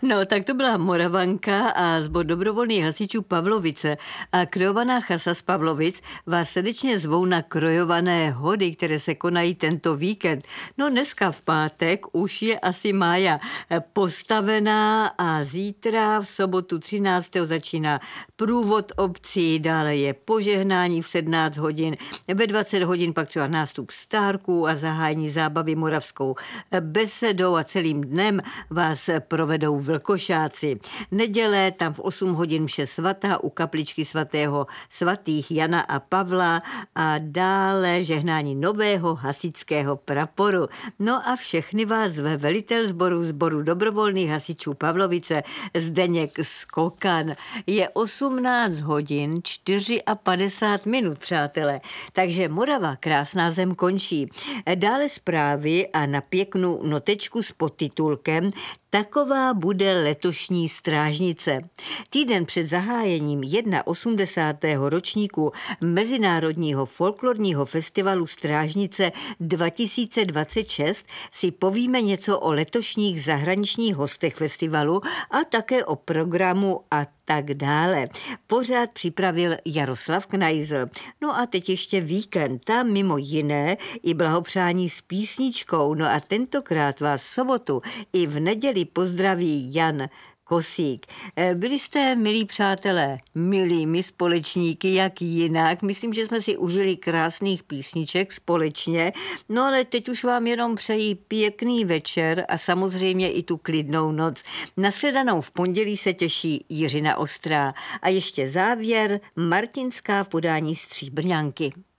No, tak to byla Moravanka a sbor dobrovolných hasičů Pavlovice a krojovaná chasa z Pavlovic vás srdečně zvou na krojované hody, které se konají tento víkend. No dneska v pátek už je asi mája postavená a zítra v sobotu 13. začíná průvod obcí, dále je požehnání v 17 hodin, ve 20 hodin pak třeba nástup stárků a zahájení zábavy moravskou besedou a celým dnem vás provedou vlkošáci. Neděle tam v 8 hodin mše svatá u kapličky svatých Jana a Pavla a dále žehnání nového hasičského praporu. No a všechny vás zve velitel sboru dobrovolných hasičů Pavlovice Zdeněk Skokan. Je 18 hodin 54 minut, přátelé. Takže Morava, krásná zem, končí. Dále zprávy a na pěknou notečku s podtitulkem Taková bude letošní strážnice. Týden před zahájením 81. ročníku Mezinárodního folklorního festivalu Strážnice 2026 si povíme něco o letošních zahraničních hostech festivalu a také o programu a tak dále. Pořád připravil Jaroslav Knajzl. No a teď ještě víkend, tam mimo jiné i blahopřání s písničkou. No a tentokrát vás v sobotu i v neděli pozdraví Jan Kosík. Byli jste, milí přátelé, milými společníky, jak jinak. Myslím, že jsme si užili krásných písniček společně, no ale teď už vám jenom přeji pěkný večer a samozřejmě i tu klidnou noc. Nashledanou v pondělí se těší Jiřina Ostrá. A ještě závěr, Martinská v podání Stříbrňanky.